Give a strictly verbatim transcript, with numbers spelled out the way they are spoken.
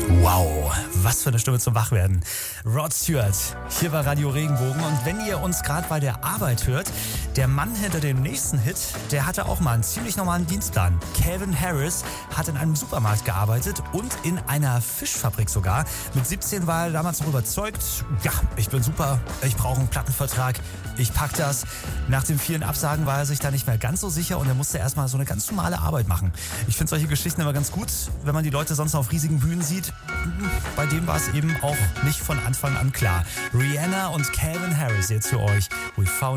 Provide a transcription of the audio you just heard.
Wow, was für eine Stimme zum Wachwerden. Rod Stewart, hier bei Radio Regenbogen. Und wenn ihr uns gerade bei der Arbeit hört, der Mann hinter dem nächsten Hit, der hatte auch mal einen ziemlich normalen Dienstplan. Calvin Harris hat in einem Supermarkt gearbeitet und in einer Fischfabrik sogar. Mit siebzehn war er damals noch überzeugt, ja, ich bin super, ich brauche einen Plattenvertrag, ich pack das. Nach den vielen Absagen war er sich da nicht mehr ganz so sicher und er musste erstmal so eine ganz normale Arbeit machen. Ich finde solche Geschichten immer ganz gut, wenn man die Leute sonst auf riesigen Bühnen sieht. Bei dem war es eben auch nicht von Anfang an klar. Rihanna und Calvin Harris jetzt für euch. We found